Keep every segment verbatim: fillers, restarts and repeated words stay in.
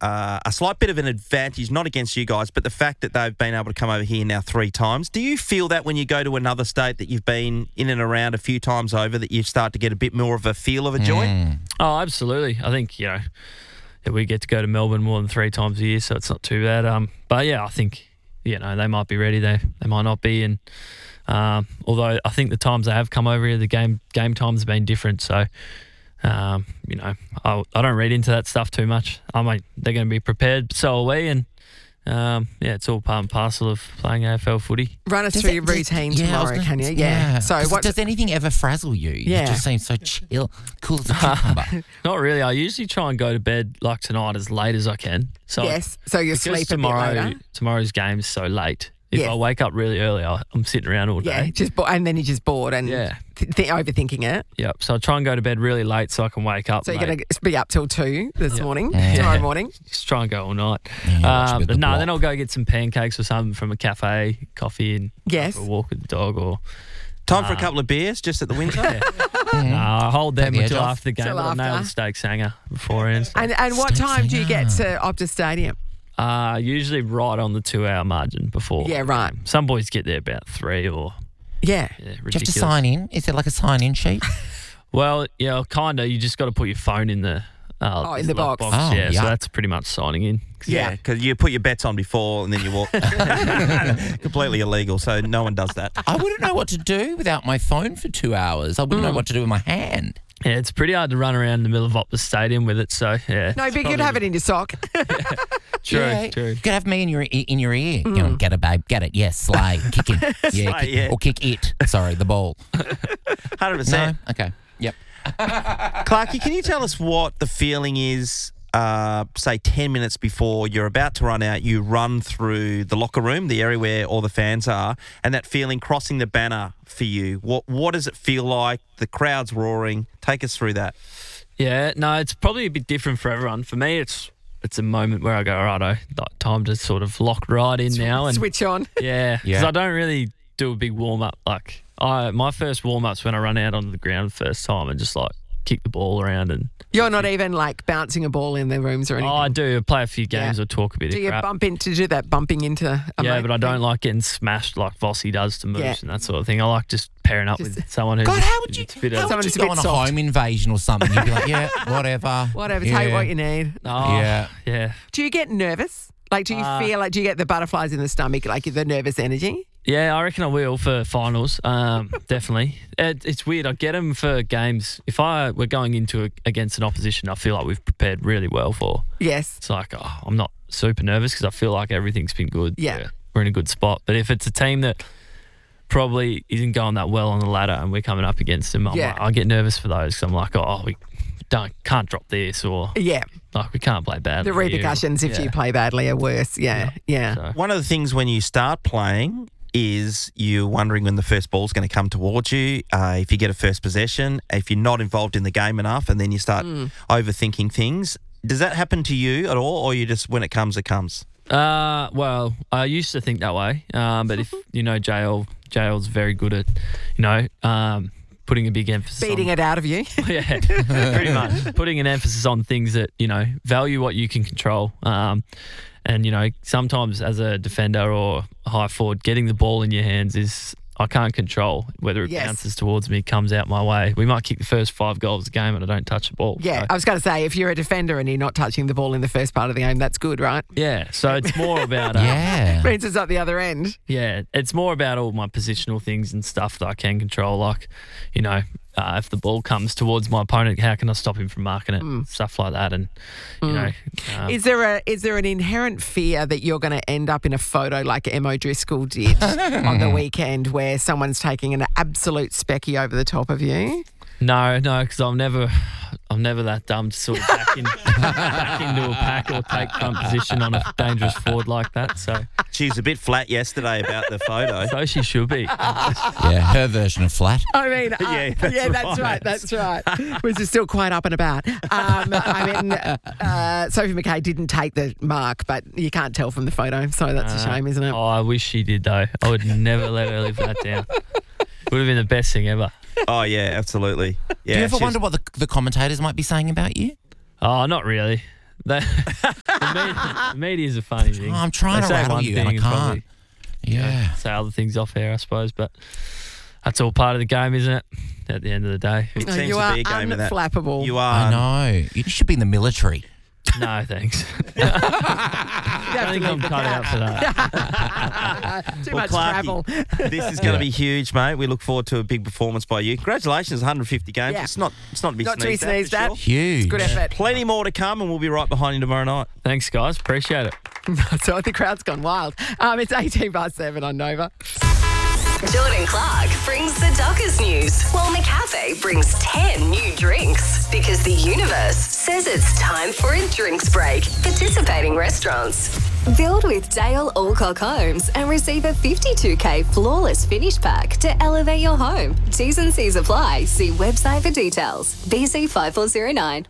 uh, a slight bit of an advantage, not against you guys, but the fact that they've been able to come over here now three times. Do you feel that when you go to another state that you've been in and around a few times over, that you start to get a bit more of a feel of a joy? Mm. Oh, absolutely. I think, you know, yeah, we get to go to Melbourne more than three times a year, so it's not too bad. Um, but, yeah, I think, you know, they might be ready. They they might not be. And um, although I think the times they have come over here, the game game times have been different. So, um, you know, I, I don't read into that stuff too much. I mean, they're going to be prepared, so are we. And, um, yeah, it's all part and parcel of playing A F L footy. Run us Does through it- your does- routine yeah, I was tomorrow, gonna- can you? Yeah. So Does, what? does anything ever frazzle you? Yeah. You just seem so chill, cool as a cucumber. Not really. I usually try and go to bed like tonight as late as I can. So Yes. So you because sleep a tomorrow, bit later. tomorrow's game is so late. If Yes. I wake up really early, I, I'm sitting around all Yeah. day. Just bo- and then you're just bored and Yeah. th- th- overthinking it. Yep. So I try and go to bed really late so I can wake up. So you're late. going to be up till two this Yeah. morning, Yeah. tomorrow morning. Just try and go all night. Yeah, watch a um, bit but of no, the then block. I'll go get some pancakes or something from a cafe, coffee, and Yes. go for a walk with the dog. Or Time for a couple of beers just at the window? no, I hold them Take the edge until off. after the game. Till But I nail after. the steak sanger beforehand. So. And and what Steak time do you get singer. to Optus Stadium? Uh, usually right on the two-hour margin before. Yeah, right. Some boys get there about three or Yeah. yeah, Do you have ridiculous. to sign in? Is there like a sign-in sheet? Well, yeah, kind of. You just got to put your phone in the uh, Oh, in the box. Oh, yeah, yeah. so that's pretty much signing in. Yeah, because you put your bets on before and then you walk. Completely illegal, so no one does that. I wouldn't know what to do without my phone for two hours. I wouldn't know what to do with my hand. Yeah, it's pretty hard to run around in the middle of Optus Stadium with it. So yeah, No, but you could have it in your sock. true, Yeah. true. You could have me in your in your ear. You know, get it, babe. Get it. Yes, slay. Kick it. Yeah, Slay, kick, yeah. or kick it. Sorry, the ball. one hundred No. percent. Okay. Yep. Clarky, can you tell us what the feeling is, uh, say, ten minutes before you're about to run out, you run through the locker room, the area where all the fans are, and that feeling crossing the banner for you? What What does it feel like? The crowd's roaring. Take us through that. Yeah, no, it's probably a bit different for everyone. For me, it's it's a moment where I go, righto, time to sort of lock right in now and Switch on. yeah, because Yeah. I don't really do a big warm up. Like I, my first warm up's when I run out onto the ground the first time and just like kick the ball around and. You're not even like bouncing a ball in the rooms or Oh, anything. I do. I play a few games Yeah. or talk a bit Do of you crap. bump into do that bumping into a Yeah, mate but I don't thing? like getting smashed like Vossi does to moves Yeah. and that sort of thing. I like just pairing up Just- with someone who's God, just- how would you? it's a bit How of- would Someone you who's a go bit on a soft. home invasion or something? You'd be like, yeah, whatever. Whatever, yeah. take what you need. Oh, Yeah. yeah. Do you get nervous? Like, do you Uh, feel like, do you get the butterflies in the stomach, like the nervous energy? Yeah, I reckon I will for finals. Um, definitely. It, it's weird. I get them for games. If I were going into a, against an opposition, I feel like we've prepared really well for. Yes. It's like oh, I'm not super nervous because I feel like everything's been good. Yeah. we're in a good spot. But if it's a team that probably isn't going that well on the ladder and we're coming up against them, I'm Yeah. like, I get nervous for those because I'm like, oh, we don't can't drop this or Yeah. like we can't play badly. The repercussions if Yeah. you play badly are worse. Yeah. Yeah. So, One of the things when you start playing is you wondering when the first ball's going to come towards you, uh, if you get a first possession, if you're not involved in the game enough, and then you start overthinking things. Does that happen to you at all, or you just, when it comes, it comes? Uh, well, I used to think that way, um, but if you know J L, J L's very good at, you know, um, putting a big emphasis Beating on, it out of you. yeah, pretty much putting an emphasis on things that you know value what you can control. Um, and you know sometimes as a defender or a high forward, getting the ball in your hands is I can't control whether it Yes. bounces towards me, comes out my way. We might kick the first five goals of the game and I don't touch the ball. Yeah. So- I was going to say, if you're a defender and you're not touching the ball in the first part of the game, that's good, right? yeah. So it's more about uh, Yeah. Means it's at the other end. Yeah, it's more about all my positional things and stuff that I can control. Like, you know, uh, if the ball comes towards my opponent, how can I stop him from marking it? Stuff like that. And, you know, um, Is there a is there an inherent fear that you're going to end up in a photo like Em O'Driscoll did on the weekend where someone's taking an absolute specky over the top of you? no, no, because I'm never, I'm never that dumb to sort of back, in, back into a pack or take front position on a dangerous forward like that. So, She was a bit flat yesterday about the photo. so she should be. Yeah, her version of flat. I mean, uh, Yeah, that's yeah, that's right. right. That's right. Which is still quite up and about. Um, I mean, uh, Sophie McKay didn't take the mark, but you can't tell from the photo, so that's a shame, isn't it? Oh, I wish she did though. I would never let her live that down. Would have been the best thing ever. Oh, yeah, absolutely. Yeah, Do you ever she's- wonder what the, the commentators might be saying about you? Oh, not really. They, the media, media is a funny thing. Oh, I'm trying They to say rattle one you and I thing can't. probably, you know, Yeah. say other things off air, I suppose, but that's all part of the game, isn't it? At the end of the day. It No, seems you to are be a game of that. unflappable. You I are. know. You should be in the military. No, thanks. You I have to think leave I'm the cut out couch. for that. Too Well, much Clarky, travel. This is going to be huge, mate. We look forward to a big performance by you. Congratulations, one hundred fifty games. Yeah. It's not. It's not to be Not to be sneezed, sneezed at. at. for sure. Huge. Good effort. Plenty more to come, and we'll be right behind you tomorrow night. Thanks, guys. Appreciate it. So the crowd's gone wild. Um, it's eighteen past seven on Nova. Jordan Clark brings the Dockers news, while McCafe brings ten new drinks. Because the universe says it's time for a drinks break. Participating restaurants. Build with Dale Alcock Homes and receive a fifty-two K flawless finish pack to elevate your home. T's and C's apply. See website for details. B C five four zero nine.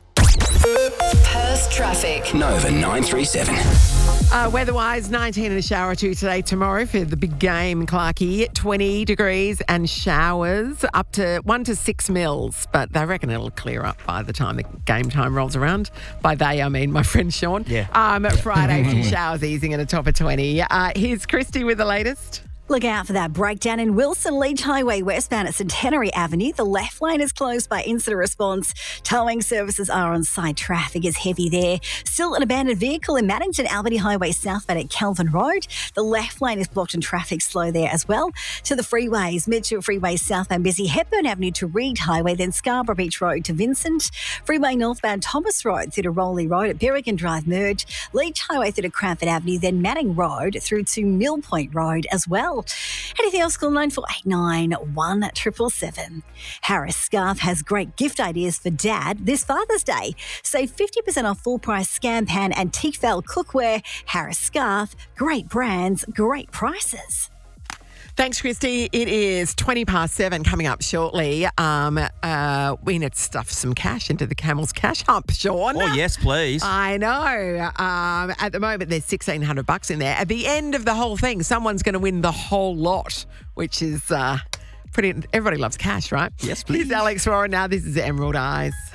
Perth traffic. Nova nine three seven. Uh, weather-wise, nineteen and a shower or two today, tomorrow for the big game, Clarkie. twenty degrees and showers up to one to six mils, but they reckon it'll clear up by the time the game time rolls around. By they, I mean my friend Sean. Yeah. Um, Friday, a few showers easing at a top of twenty. Uh, here's Christy with the latest. Look out for that breakdown in Wilson Leach Highway westbound at Centenary Avenue. The left lane is closed by incident response. Towing services are on site. Traffic is heavy there. Still an abandoned vehicle in Maddington Albany Highway southbound at Kelvin Road. The left lane is blocked and traffic slow there as well. To the freeways, Mitchell Freeway southbound busy. Hepburn Avenue to Reed Highway, then Scarborough Beach Road to Vincent. Freeway northbound Thomas Road through to Rowley Road at Berrigan Drive merge. Leach Highway through to Cranford Avenue, then Manning Road through to Mill Point Road as well. Anything else, call nine four eight nine, one seven seven seven. Harris Scarf has great gift ideas for Dad this Father's Day. Save fifty percent off full-price Scam Pan and Teakfell cookware. Harris Scarf, great brands, great prices. Thanks, Christy. It is twenty past seven coming up shortly. Um, uh, we need to stuff some cash into the Camel's Cash Hump, Sean. Oh yes, please. I know. Um, at the moment, there's sixteen hundred bucks in there. At the end of the whole thing, someone's going to win the whole lot, which is uh, pretty. Everybody loves cash, right? Yes, please. Here's Alex Warren now. This is Emerald Eyes.